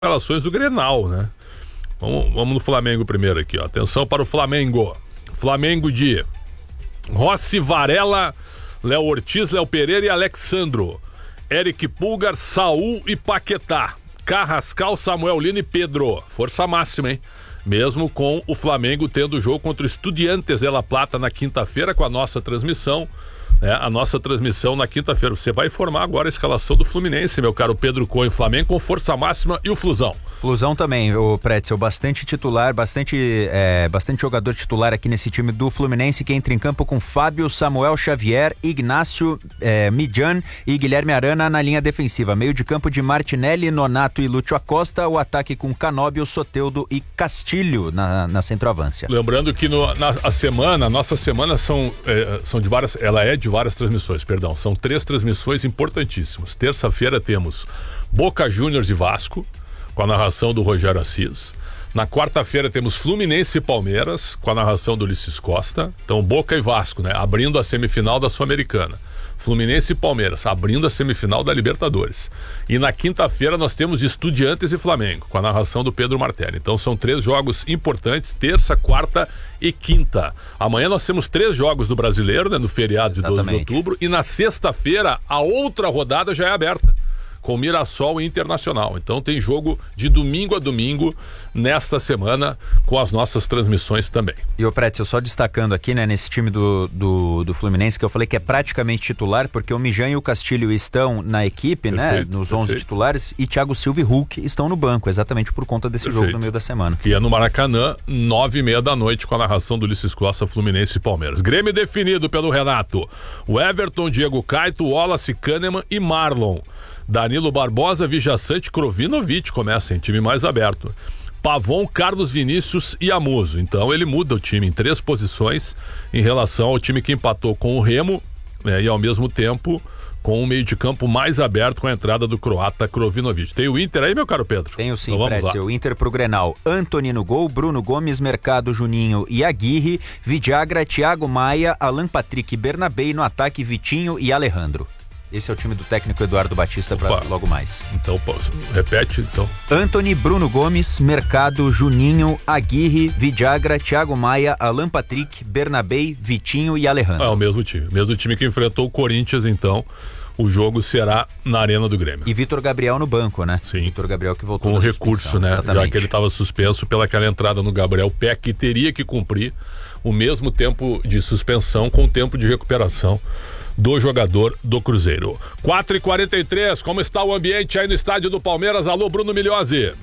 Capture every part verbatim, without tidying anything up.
Relações do Grenal, né? Vamos, vamos no Flamengo primeiro aqui, ó. Atenção para o Flamengo. Flamengo de Rossi, Varela, Léo Ortiz, Léo Pereira e Alexandro. Eric Pulgar, Saul e Paquetá. Carrascal, Samuel Lino e Pedro. Força máxima, hein? Mesmo com o Flamengo tendo o jogo contra o Estudiantes de La Plata na quinta-feira com a nossa transmissão. É, a nossa transmissão na quinta-feira. Você vai informar agora a escalação do Fluminense, meu caro Pedro Coelho. Flamengo com força máxima e o Flusão. Flusão também, o Pretzel, bastante titular, bastante, é, bastante jogador titular aqui nesse time do Fluminense, que entra em campo com Fábio, Samuel Xavier, Ignácio, é, Midjan e Guilherme Arana na linha defensiva. Meio de campo de Martinelli, Nonato e Lúcio Acosta, o ataque com Canóbio, Soteldo e Castilho na, na centroavância. Lembrando que no, na a semana, a nossa semana são, é, são de várias, ela é de várias transmissões, perdão, são três transmissões importantíssimas. Terça-feira temos Boca Juniors e Vasco, com a narração do Rogério Assis. Na quarta-feira temos Fluminense e Palmeiras, com a narração do Ulisses Costa. Então Boca e Vasco, né? Abrindo a semifinal da Sul-Americana. Fluminense e Palmeiras, abrindo a semifinal da Libertadores. E na quinta-feira nós temos Estudiantes e Flamengo, com a narração do Pedro Martelli. Então são três jogos importantes, terça, quarta e quinta. Amanhã nós temos três jogos do Brasileiro, né? No feriado de Exatamente. doze de outubro. E na sexta-feira a outra rodada já é aberta, com Mirassol e Internacional. Então tem jogo de domingo a domingo nesta semana com as nossas transmissões também. E o Pretzel, só destacando aqui, né, nesse time do, do, do Fluminense, que eu falei que é praticamente titular, porque o Mijan e o Castilho estão na equipe, perfeito, né, nos perfeito. onze titulares, e Thiago Silva e Hulk estão no banco, exatamente por conta desse perfeito. jogo no meio da semana. Que é no Maracanã, nove e meia da noite, com a narração do Ulisses Costa, Fluminense e Palmeiras. Grêmio definido pelo Renato. O Everton, Diego Caito, Wallace, Kahneman e Marlon. Danilo Barbosa, Vijaçante, Krovinovic começa em time mais aberto. Pavon, Carlos Vinícius e Amuso. Então ele muda o time em três posições em relação ao time que empatou com o Remo, né, e ao mesmo tempo com um meio de campo mais aberto com a entrada do croata Krovinovic. Tem o Inter aí, meu caro Pedro? Tenho sim, então Pretzel. O Inter pro Grenal. Antony no gol, Bruno Gomes, Mercado, Juninho e Aguirre, Vidagra, Thiago Maia, Alan Patrick, Bernabé, no ataque Vitinho e Alejandro. Esse é o time do técnico Eduardo Batista para logo mais. Então, posso. Repete, então. Antony, Bruno Gomes, Mercado, Juninho, Aguirre, Vidagra, Thiago Maia, Alan Patrick, Bernabé, Vitinho e Alejandro. É o mesmo time. O mesmo time que enfrentou o Corinthians, então. O jogo será na Arena do Grêmio. E Vitor Gabriel no banco, né? Sim. Vitor Gabriel que voltou com o recurso, né? Exatamente. Já que ele estava suspenso pelaquela entrada no Gabriel Peck, que teria que cumprir o mesmo tempo de suspensão com o tempo de recuperação do jogador do Cruzeiro. quatro e quarenta e três, como está o ambiente aí no estádio do Palmeiras? Alô, Bruno Milhozzi.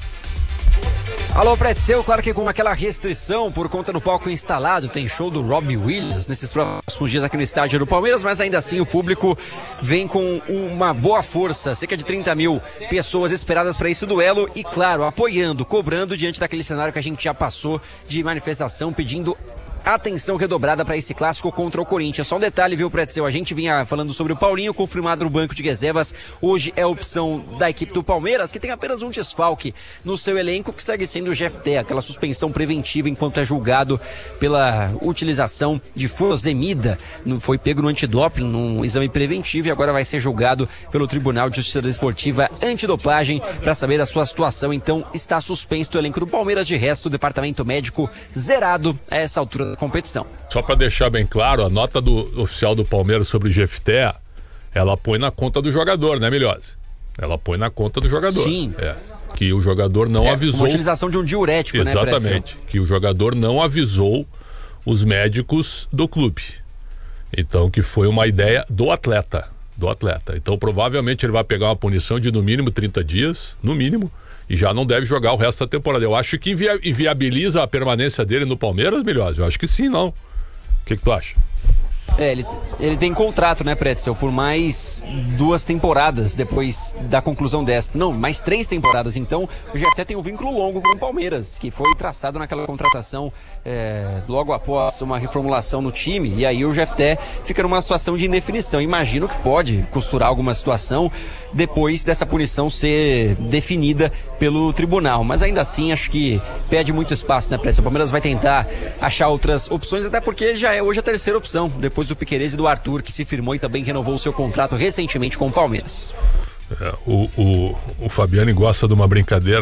Alô, Pretzel, claro que com aquela restrição por conta do palco instalado, tem show do Robbie Williams nesses próximos dias aqui no estádio do Palmeiras, mas ainda assim o público vem com uma boa força, cerca de trinta mil pessoas esperadas para esse duelo e, claro, apoiando, cobrando diante daquele cenário que a gente já passou de manifestação pedindo atenção redobrada para esse clássico contra o Corinthians. Só um detalhe, viu, Pretzel? A gente vinha falando sobre o Paulinho, confirmado no banco de reservas. Hoje é a opção da equipe do Palmeiras, que tem apenas um desfalque no seu elenco, que segue sendo o Jefté, aquela suspensão preventiva enquanto é julgado pela utilização de furosemida. Foi pego no antidoping, num exame preventivo, e agora vai ser julgado pelo Tribunal de Justiça Desportiva Antidopagem para saber a sua situação. Então está suspenso o elenco do Palmeiras. De resto, o departamento médico zerado a essa altura da competição. Só para deixar bem claro, a nota do oficial do Palmeiras sobre o Jefté, ela põe na conta do jogador, né, Milhozzi? Ela põe na conta do jogador. Sim. É, que o jogador não é, avisou. Uma utilização de um diurético, exatamente, né, exatamente. Que o jogador não avisou os médicos do clube. Então, que foi uma ideia do atleta. Do atleta. Então, provavelmente ele vai pegar uma punição de no mínimo trinta dias, no mínimo, e já não deve jogar o resto da temporada. Eu acho que invia- inviabiliza a permanência dele no Palmeiras, Milhozzi. Eu acho que sim, não. O que, que tu acha? É, ele, ele tem contrato, né, Pretzel, por mais duas temporadas depois da conclusão desta. Não, mais três temporadas. Então, o Jefté tem um vínculo longo com o Palmeiras, que foi traçado naquela contratação é, logo após uma reformulação no time. E aí o Jefté fica numa situação de indefinição. Imagino que pode costurar alguma situação depois dessa punição ser definida pelo tribunal. Mas ainda assim, acho que perde muito espaço, né, Pretzel? O Palmeiras vai tentar achar outras opções, até porque já é hoje a terceira opção, depois do Piquerez e do Arthur, que se firmou e também renovou o seu contrato recentemente com o Palmeiras. É, o, o, o Fabiani gosta de uma brincadeira,